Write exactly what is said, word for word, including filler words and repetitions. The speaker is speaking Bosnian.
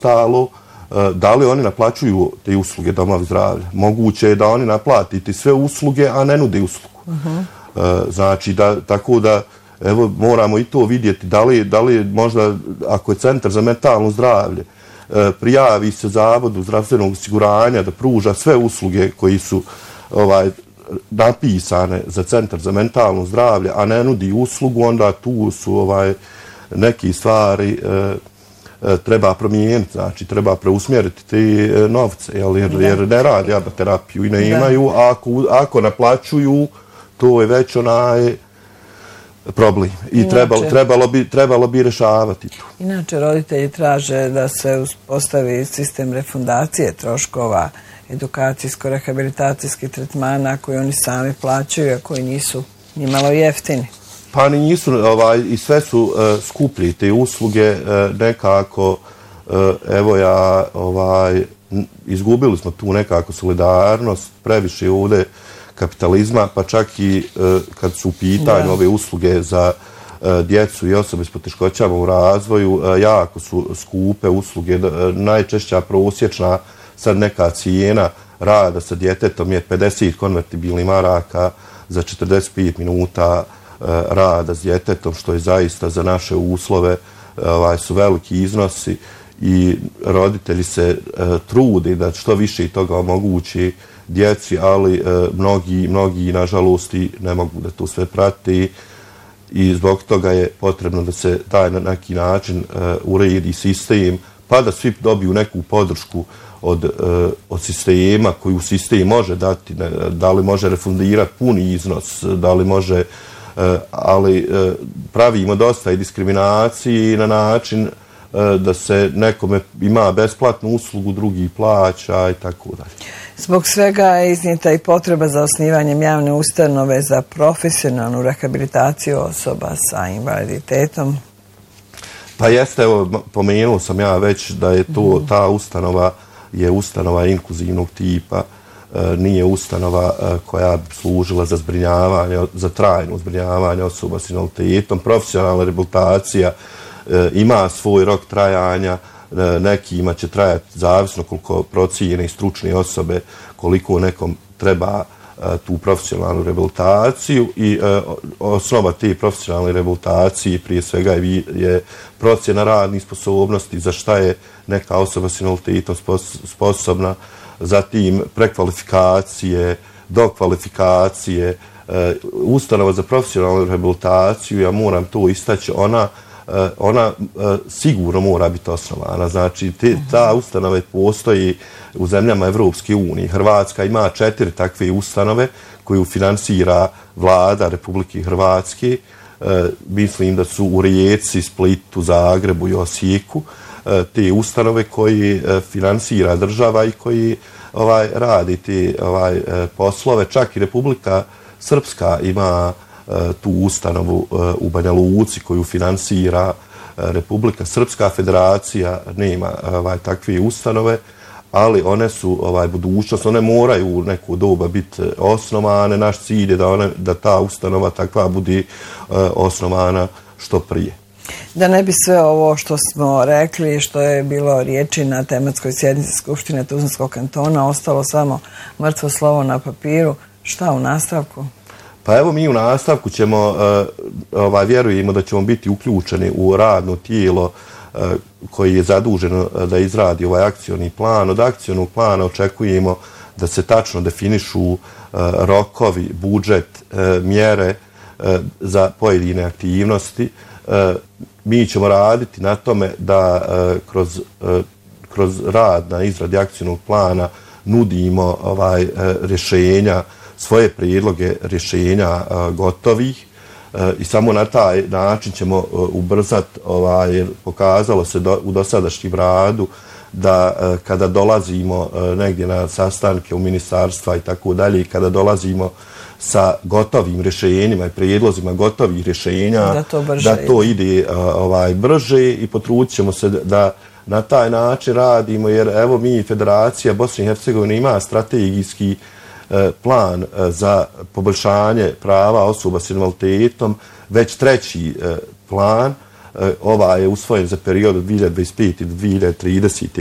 ostalo, da li oni naplaćuju te usluge domovi zdravlja. Moguće je da oni naplatiti sve usluge, a ne nude uslugu. Uh-huh. Znači, da, tako da evo, moramo i to vidjeti, da li, da li možda, ako je Centar za mentalno zdravlje, prijavi se Zavodu zdravstvenog osiguranja da pruža sve usluge koji su ovaj, napisane za Centar za mentalno zdravlje, a ne nudi uslugu, onda tu su ovaj, neke stvari e, e, treba promijeniti, znači treba preusmjeriti te e, novce, jer, jer ne radi abaterapiju i ne imaju, a ako, ako naplaćuju, to je već onaj problem i trebalo, trebalo, bi, trebalo bi rješavati to. Inače, roditelji traže da se uspostavi sistem refundacije troškova edukacijsko-rehabilitacijskih tretmana koji oni sami plaćaju, a koji nisu nimalo jeftini. Pa nisu, ovaj, i sve su uh, skuplji te usluge, uh, nekako, uh, evo ja, ovaj, izgubili smo tu nekako solidarnost, previše ovdje kapitalizma, pa čak i uh, kad su u pitanju da. ove usluge za uh, djecu i osobe s poteškoćama u razvoju, uh, jako su skupe usluge, uh, najčešća prosječna sad neka cijena rada sa djetetom je pedeset konvertibilnih maraka za četrdeset pet minuta uh, rada s djetetom, što je zaista za naše uslove uh, ovaj, su veliki iznosi i roditelji se uh, trude da što više toga omogući djeci, ali uh, mnogi, mnogi nažalost i ne mogu da to sve prati i zbog toga je potrebno da se taj na neki način uh, uredi sistem, pa da svi dobiju neku podršku od, uh, od sistema koju sistem može dati, ne, da li može refundirati puni iznos, da li može, uh, ali uh, pravimo dosta i diskriminaciji na način uh, da se nekome ima besplatnu uslugu, drugi plaća i tako dalje. Zbog svega je iznijeta i potreba za osnivanjem javne ustanove za profesionalnu rehabilitaciju osoba sa invaliditetom. Pa jeste, evo, pomenuo sam ja već da je to, ta ustanova je ustanova inkluzivnog tipa, e, nije ustanova e, koja bi služila za zbrinjavanje, za trajno zbrinjavanje osoba s invaliditetom. Profesionalna rehabilitacija e, ima svoj rok trajanja, e, nekima će trajati zavisno koliko procijene i stručne osobe, koliko nekom treba e, tu profesionalnu rehabilitaciju i e, osnova te profesionalne rehabilitacije prije svega je, je procjena radnih sposobnosti, za šta je neka osoba s invaliditetom sposobna, zatim prekvalifikacije, dokvalifikacije, e, ustanova za profesionalnu rehabilitaciju, ja moram to istaći, ona, e, ona e, sigurno mora biti osnovana. Znači, te, ta ustanova postoji u zemljama Evropske unije. Hrvatska ima četiri takve ustanove koju finansira vlada Republike Hrvatske. E, mislim da su u Rijeci, Splitu, Zagrebu i Osijeku te ustanove koji finansira država i koji ovaj, radi te ovaj, poslove. Čak i Republika Srpska ima tu ustanovu u Banja Luci koju finansira Republika Srpska. Federacija nema ovaj, takve ustanove, ali one su ovaj, budućnost, one moraju u neku doba biti osnovane. Naš cilj je da, one, da ta ustanova takva bude osnovana što prije. Da ne bi sve ovo što smo rekli, što je bilo riječi na tematskoj sjednici Skupštine Tuzlanskog kantona, ostalo samo mrtvo slovo na papiru, šta u nastavku? Pa evo mi u nastavku ćemo, ovaj, vjerujemo da ćemo biti uključeni u radno tijelo koji je zaduženo da izradi ovaj akcioni plan. Od akcionog plana očekujemo da se tačno definišu rokovi, budžet, mjere za pojedine aktivnosti. Mi ćemo raditi na tome da kroz, kroz rad na izradi akcijnog plana nudimo ovaj, rješenja, svoje prijedloge rješenja gotovih i samo na taj način ćemo ubrzati, ovaj, jer pokazalo se do, u dosadašnjem radu da kada dolazimo negdje na sastanke u ministarstva i tako dalje, i kada dolazimo sa gotovim rješenjima i prijedlozima gotovih rješenja, da to, da to ide ovaj, brže i potrudit ćemo se da na taj način radimo, jer evo mi Federacija Bosne i Hercegovine ima strategijski plan za poboljšanje prava osoba s invaliditetom, već treći plan. Ova je usvojen za period od dvije hiljade dvadeset pete do dvije hiljade tridesete